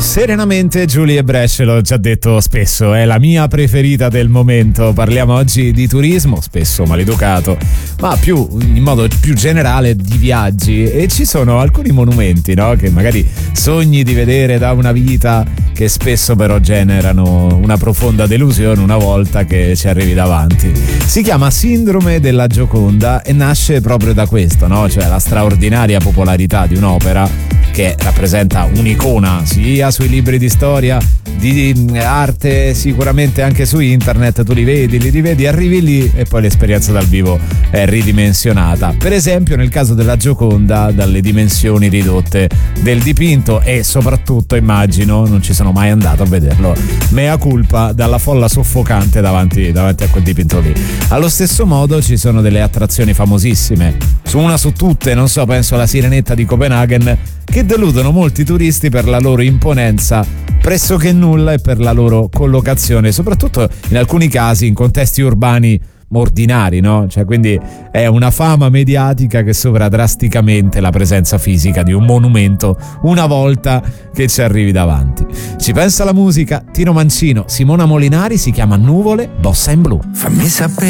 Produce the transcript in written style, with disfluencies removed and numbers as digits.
Serenamente Giulia Brescia, l'ho già detto spesso, è la mia preferita del momento. Parliamo oggi di turismo, spesso maleducato, ma in modo più generale di viaggi, e ci sono alcuni monumenti, no? Che magari sogni di vedere da una vita, che spesso però generano una profonda delusione una volta che ci arrivi davanti. Si chiama Sindrome della Gioconda e nasce proprio da questo, no? Cioè la straordinaria popolarità di un'opera che rappresenta un'icona sia sui libri di storia, di arte, sicuramente anche su internet. Tu li rivedi, arrivi lì e poi l'esperienza dal vivo è ridimensionata. Per esempio nel caso della Gioconda, dalle dimensioni ridotte del dipinto, e soprattutto immagino, non ci sono mai andato a vederlo, mea culpa, dalla folla soffocante davanti a quel dipinto lì. Allo stesso modo ci sono delle attrazioni famosissime, una su tutte, non so, penso alla Sirenetta di Copenaghen, che deludono molti turisti per la loro imponenza pressoché nulla e per la loro collocazione, soprattutto in alcuni casi in contesti urbani ordinari, no? Cioè, quindi è una fama mediatica che sovra drasticamente la presenza fisica di un monumento una volta che ci arrivi davanti. Ci pensa la musica, Tino Mancino, Simona Molinari, si chiama Nuvole, Bossa in Blu. Fammi sapere